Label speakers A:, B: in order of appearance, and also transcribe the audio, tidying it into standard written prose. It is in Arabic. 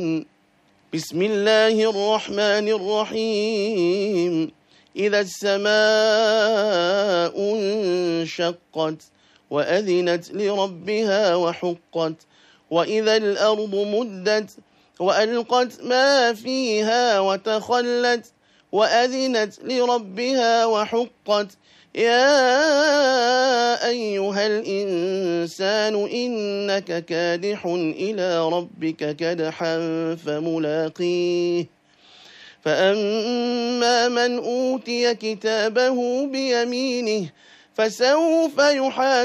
A: بسم الله الرحمن الرحيم. إذا السماء انشقت وأذنت لربها وحقت وإذا الأرض مدت وألقت ما فيها وتخلت وأذنت لربها وحقت يا أيها الإنسان إنك كادح إلى ربك كدحا فملاقيه فأما من أوتي كتابه بيمينه فسوف يحاسب